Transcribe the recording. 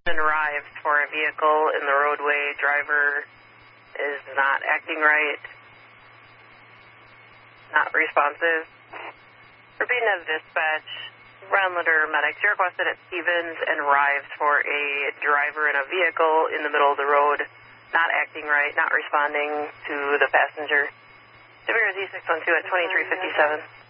Arrives for a vehicle in the roadway. Driver is not acting right, not responsive. Repeating as dispatch, Renlander medics, you're requested at Stevens and Rives for a driver in a vehicle in the middle of the road, not acting right, not responding to the passenger. Severe Z612 at 2357.